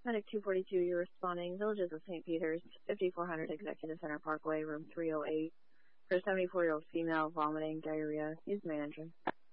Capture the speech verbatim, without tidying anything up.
Medic two forty-two, you're responding. Villages of Saint Peter's, fifty-four hundred Executive Center Parkway, room three oh eight. For a seventy-four-year-old female vomiting, diarrhea. Use main entrance.